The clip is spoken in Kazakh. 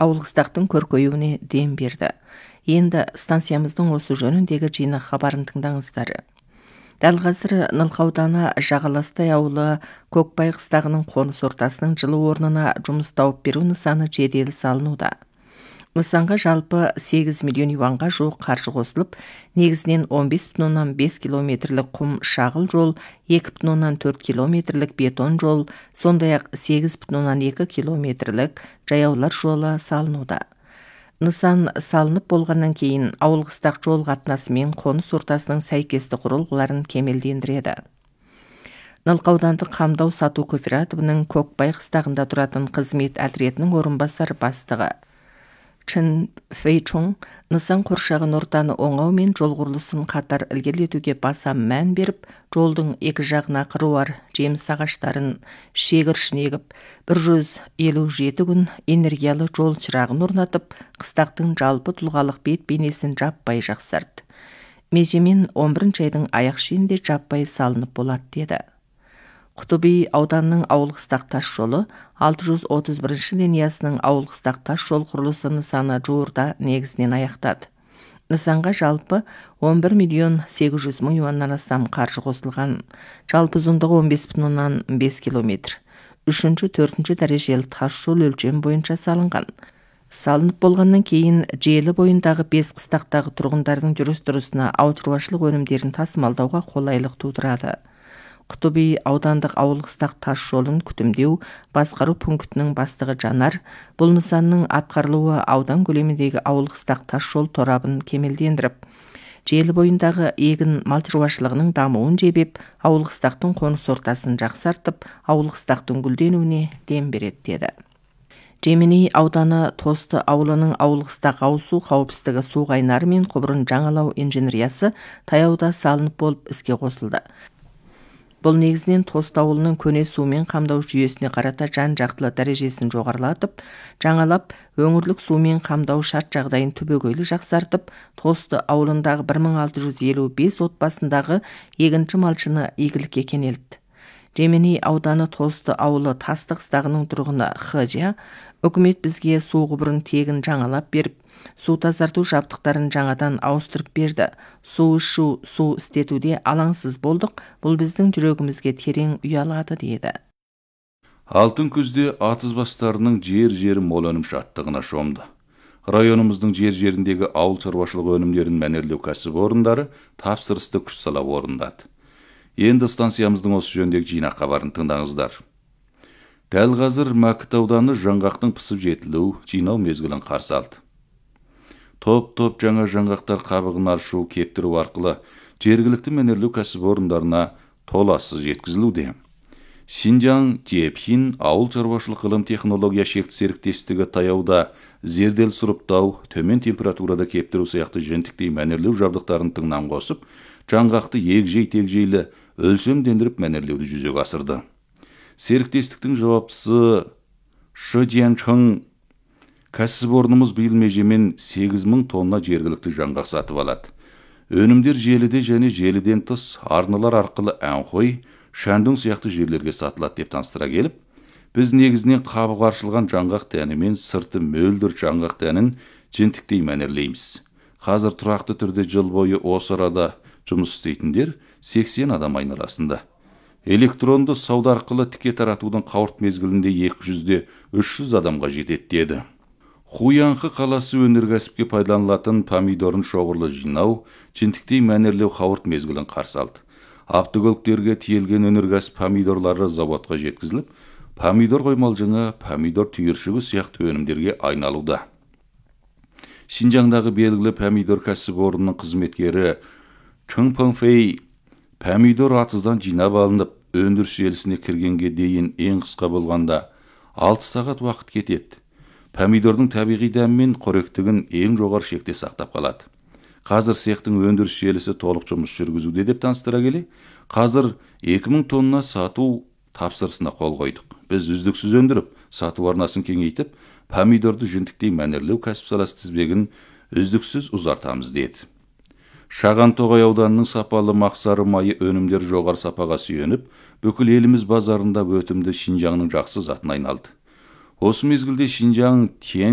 ауылғыстақтың көркеюіне дем берді. Енді станциямыздың осы жөніндегі жинақ хабарын тыңдаңыздар. Дәл қазір Нылқа ауданы Жағаластай ауылы Көкбай қыстағының қоныс ортасының жылу орнына жұмыс тауып беру нысаны жедел салынуда. Нысанға жалпы 8 миллион юанға жуық қаржы қосылып, негізінен 15,5 километрлік құм шағыл жол, 2,4 километрлік бетон жол, сондай-ақ 8,2 километрлік жаяулар жолы салынуда. Нысан салынып болғаннан кейін ауылғыстақ жол қатынасы мен қоныс ортасының сәйкесті құрылғыларын кемелдендіреді. Нылқа аудандық қамдау сату кооперативінің Көкбай қыстағында тұратын қызмет отрядының орынбасар бастығы Чын Фейчон нысан қоршаған ортаны оңау мен жол құрылысын қатар ілгерілетуге баса мән беріп, жолдың екі жағына қыруар жеміс ағаштарын шегіршін егіп, 157 күн энергиялы жол шырағын орнатып, қыстақтың жалпы тұлғалық бет бейнесін жаппай жақсарды. Межемен 11 айдың аяқ шенінде жаппай салынып болады деді. Құтыби ауданның ауылғыстақ тас жолы 631 линиясының ауылғыстақ тас жол құрылысы нысаны жуырда негізінен аяқтады. Нысанға жалпы 11 миллион 800 мың юаннан астам қаржы қосылған. Жалпы ұзындығы 15,5 километр. 3-4 дәрежелі тас жол өлшем бойынша салынған. Салынып болғаннан кейін желі бойындағы 5 қыстақтағы тұрғындардың жүріс-тұрысына ауыл шаруашылық өнімдерін тасымалдауға қолайлық тудырады. Құтыби аудандық ауылғыстақ тас жолын күтімдеу басқару пунктінің бастығы Жанар, бұл нысанның атқарылуы аудан көлеміндегі ауылғыстақ тас жол торабын кемелдендіріп, желі бойындағы егін мал шаруашылығының дамуын жебеп, ауылғыстақтың қоныс ортасын жақсартып, ауылғыстақтың гүлденуіне дем береді деді. Жеменей ауданы Тосты ауылының ауылғыстақ ауызсу қауіпсіздігі су қайнары мен құбырын жаңалау инженериясы таяуда салынып болып іске қосылды. Бұл негізінен Тосты ауылының көне сумен қамдау жүйесіне қарата жан-жақтылы дәрежесін жоғарылатып, жаңалап, өңірлік сумен қамдау шарт жағдайын түбегейлі жақсартып, Тосты ауылындағы 1655 отбасындағы егінші малшыны игілікке кенелді. Жеменей ауданы Тосты ауылы Тастық қыстағының тұрғыны Хыжя, үкімет бізге су құбырын тегін жаңалап беріп, су тазарту жабдықтарын жаңадан ауыстырып берді. Су ішу, су істетуде алаңсыз болдық, бұл біздің жүрегімізге терең ұялады деді. Алтын күзде атыз бастарының жер-жері мол өнім шаттығына шомды. Районымыздың жер-жеріндегі ауыл шаруашылығы өнімдерін мәнерлеу кәсіпорындары тапсырысты күш сала орындады. Енді станциямыздың осы жөніндегі жинақ хабарын тыңдаңыздар. Дәл қазір Мәкіт ауданы жаңғақтың пісіп жетілу, жинау мезгілін қарсы алды. Топ-топ жаңа жаңғақтар қабығын аршу, кептіру арқылы жергілікті мәнерлеу кәсіпорындарына толассыз жеткізілуде. Синьцзян Джепхин ауыл шаруашылық ғылым технология шекті серіктестігі таяуда зердел сұрыптау, төмен температурада кептіру сияқты жентіктей мәнерлеу жабдықтарын тыңнан қосып, жаңғақты егжей-тегжейлі өлшемдендіріп мәнерлеуді жүзеге асырды. Серіктестіктің жауаптысы Шы Жианчың кәсіпорнымыз биыл межемен 8000 тонна жергілікті жаңғақ сатып алады. Өнімдер желіде және желіден тыс арналар арқылы Әнхой, Шәндүң сияқты жерлерге сатылады деп таныстыра келіп, біз негізінен қабығы аршылған жаңғақ дәні мен сырты мөлдір жаңғақ дәнін жентіктей мәнерлейміз. Қазір тұрақты түрде жыл бойы осы арада жұмыс істейтіндер 80 адам айналасында. Электронды сауда арқылы тіке таратудың қауырт мезгілінде 200-300 адамға жетеді деді. Хуянхы қаласы өнеркәсіпке пайдаланылатын помидорын шоғырлы жинау, жентіктей мәнерлеу қауырт мезгілін қарсы алды. Автокөліктерге тиелген өнеркәсіп помидорлары заводқа жеткізіліп, помидор қоймалжыңы, помидор түйіршігі сияқты өнімдерге айналуда. Шинжаңдағы белгілі помидор кәсіпорнының қызметкері Чың Пыңфей помидор атыздан жинап алынып, өндіріс желісіне кіргенге дейін ең қысқа болғанда 6 сағат уақыт кетеді. Помидордың табиғи дәмі мен қоректігін ең жоғары шекте сақтап қалады. Қазір цехтың өндіріс желісі толық жұмыс жүргізуде деп таныстыра келе, қазір 2000 тонна сату тапсырысына қол қойдық. Біз үздіксіз өндіріп, сату арнасын кеңейтіп, помидорды жентіктей мәнерлеу кәсіп саласы тізбегін үздіксіз ұзартамыз деді. Шағантоғай ауданының сапалы мақсары майы өнімдер жоғары сапаға сүйеніп, бүкіл еліміз базарында өтімді Шинжаңның жақсы затын айналды. Осы мезгілде Шинжаң